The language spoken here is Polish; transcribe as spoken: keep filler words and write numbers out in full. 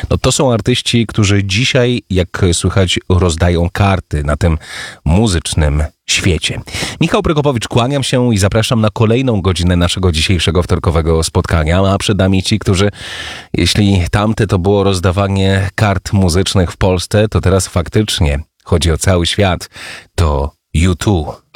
No to są artyści, którzy dzisiaj, jak słychać, rozdają karty na tym muzycznym świecie. Michał Prokopowicz, kłaniam się i zapraszam na kolejną godzinę naszego dzisiejszego wtorkowego spotkania, a przed nami ci, którzy, jeśli tamte to było rozdawanie kart muzycznych w Polsce, to teraz faktycznie chodzi o cały świat. To U dwa.